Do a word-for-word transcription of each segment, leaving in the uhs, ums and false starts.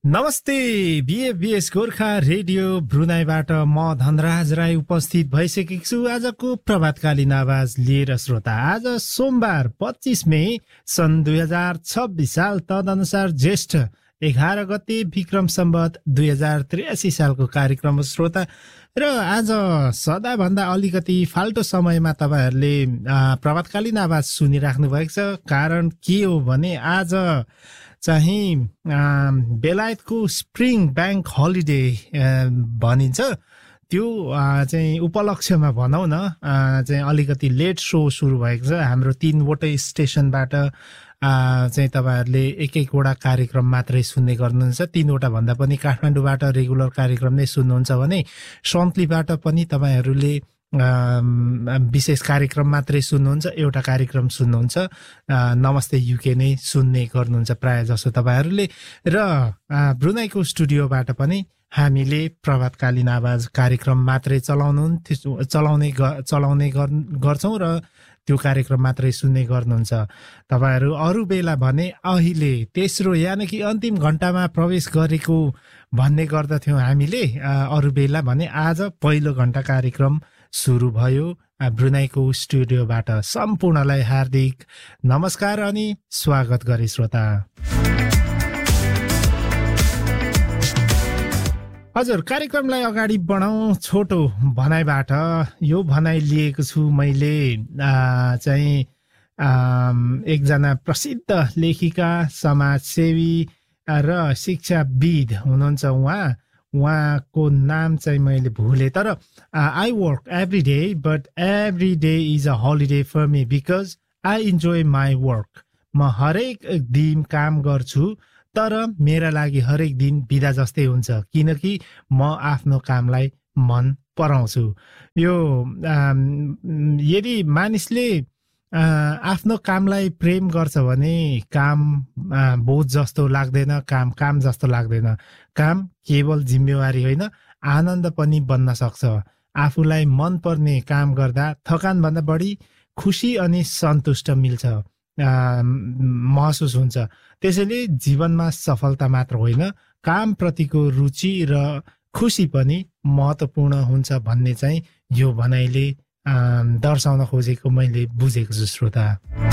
नमस्ते बीएफबीएस गोर्खा रेडियो ब्रुनाईबाट म धनराज राई उपस्थित भइसकेको छु आजको प्रभातकालीन आवाज लिएर। श्रोता, आज सोमबार पच्चीस मई सन् दुई हजार छब्बीस साल तदनुसार ज्येष्ठ एघार गते विक्रम सम्वत दुई हजार त्रियासी सालको कार्यक्रम हो श्रोता। र आज सदाभन्दा अलिकति फाल्टो समयमा तपाईहरूले प्रभातकालीन आवाज सुनिराख्नु भएको छ। कारण के हो भने आज चाहिँ बेलायतको स्प्रिङ ब्याङ्क हलिडे भनिन्छ, त्यो चाहिँ उपलक्ष्यमा भनौँ न चाहिँ अलिकति लेट सो सुरु भएको छ। हाम्रो तीनवटै स्टेसनबाट चाहिँ तपाईँहरूले एक एकवटा कार्यक्रम मात्रै सुन्ने गर्नुहुन्छ। तीनवटा भन्दा पनि काठमाडौँबाट रेगुलर कार्यक्रम नै सुन्नुहुन्छ भने सन्तलीबाट पनि तपाईँहरूले विशेष कार्यक्रम मात्रै सुन्नुहुन्छ, एउटा कार्यक्रम सुन्नुहुन्छ। नमस्ते युके नै सुन्ने गर्नुहुन्छ प्राय जसो तपाईँहरूले। र ब्रुनाईको स्टुडियोबाट पनि हामीले प्रभातकालीन आवाज कार्यक्रम मात्रै चलाउनु चलाउने चलाउने गर्छौँ र त्यो कार्यक्रम मात्रै सुन्ने गर्नुहुन्छ तपाईँहरू। अरू बेला भने अहिले तेस्रो यानि कि अन्तिम घण्टामा प्रवेश गरेको भन्ने गर्दथ्यौँ हामीले। अरू बेला भने आज पहिलो घण्टा कार्यक्रम सुरु भयो। ब्रुनाईको स्टुडियोबाट सम्पूर्णलाई हार्दिक नमस्कार अनि स्वागत गरे श्रोता। हजुर, कार्यक्रमलाई अगाडि बढाउँ छोटो भनाइबाट। यो भनाइ लिएको छु मैले चाहिँ एकजना प्रसिद्ध लेखिका, समाजसेवी र शिक्षाविद हुनुहुन्छ उहाँ। उहाँको नाम चाहिँ मैले भुलेँ, तर I work every day but every day is a holiday for me because I enjoy my work. म हरेक दिन काम गर्छु तर मेरा लागि हरेक दिन बिदा जस्तै हुन्छ, किनकि म आफ्नो कामलाई मन पराउँछु। यो यदि मानिसले आफ्नो कामलाई प्रेम गर्छ भने काम बोझ जस्तो लाग्दैन, काम काम जस्तो लाग्दैन। काम केवल जिम्मेवारी होइन, आनन्द पनि बन्न सक्छ। आफूलाई मनपर्ने काम गर्दा थकानभन्दा बढी खुसी अनि सन्तुष्ट मिल्छ, महसुस हुन्छ। त्यसैले जीवनमा सफलता मात्र होइन, कामप्रतिको रुचि र खुसी पनि महत्त्वपूर्ण हुन्छ भन्ने चाहिँ यो भनाइले दर्शाउन खोजेको मैले बुझेको छु श्रोता।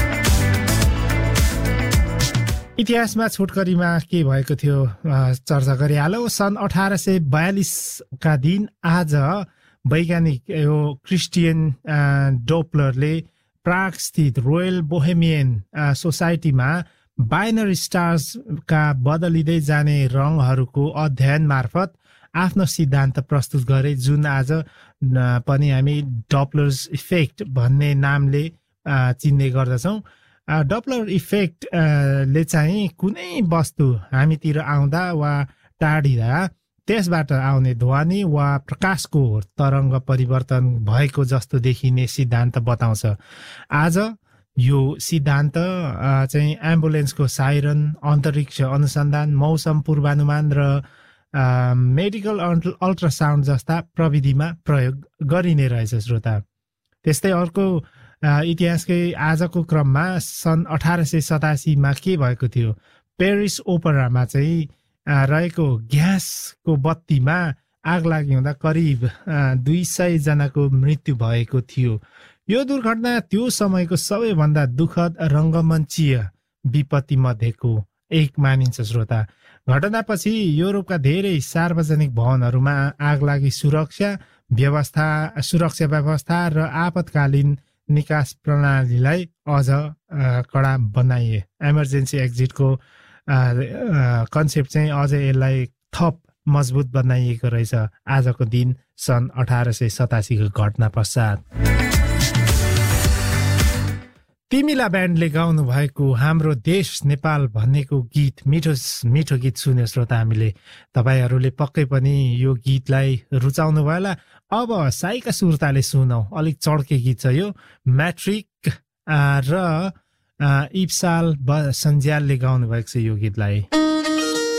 इतिहासमा छोटकरीमा के भएको थियो चर्चा गरिहालौँ। सन् अठार सय बयालिसका दिन आज वैज्ञानिक यो क्रिस्टियन डोप्लरले प्राग स्थित रोयल बोहेमियन सोसाइटीमा बाइनरी स्टार्सका बदलिँदै जाने रङहरूको अध्ययन मार्फत आफ्नो सिद्धान्त प्रस्तुत गरे, जुन आज पनि हामी डप्लर्स इफेक्ट भन्ने नामले चिन्ने गर्दछौँ। डप्लर इफेक्टले चाहिँ कुनै वस्तु हामीतिर आउँदा वा टाढिँदा त्यसबाट आउने ध्वनि वा प्रकाशको तरङ्ग परिवर्तन भएको जस्तो देखिने सिद्धान्त बताउँछ। आज यो सिद्धान्त चाहिँ एम्बुलेन्सको साइरन, अन्तरिक्ष अनुसन्धान, मौसम पूर्वानुमान र मेडिकल अल्ट्रासाउन्ड जस्ता प्रविधिमा प्रयोग गरिने रहेछ श्रोता। त्यस्तै अर्को इतिहासकै आजको क्रममा सन् अठार सय सतासीमा के भएको थियो, पेरिस ओपेरामा चाहिँ रहेको ग्यासको बत्तीमा आग लागि हुँदा करिब दुई सय जनाको मृत्यु भएको थियो। यो दुर्घटना त्यो समयको सबैभन्दा दुःखद रङ्गमञ्चीय विपत्ति मध्येको एक मानिन्छ श्रोता। घटनापछि युरोपका धेरै सार्वजनिक भवनहरूमा आगलागी सुरक्षा व्यवस्था सुरक्षा व्यवस्था र आपतकालीन निकास प्रणालीलाई अझ कडा बनाइए। इमर्जेन्सी एक्जिटको कन्सेप्ट चाहिँ अझ यसलाई थप मजबुत बनाइएको रहेछ आजको दिन सन् अठार सय सतासीको घटना पश्चात। तिमिला ब्यान्डले गाउनु भएको हाम्रो देश नेपाल भन्नेको गीत, मिठो मिठो गीत सुन्यो श्रोता हामीले। तपाईँहरूले पक्कै पनि यो गीतलाई रुचाउनु भयो होला। अब साइका सुर्ताले सुनौ, अलिक चड्के गीत छ यो। म्याट्रिक र इप्साल सन्ज्यालले गाउनु भएको छ यो गीतलाई।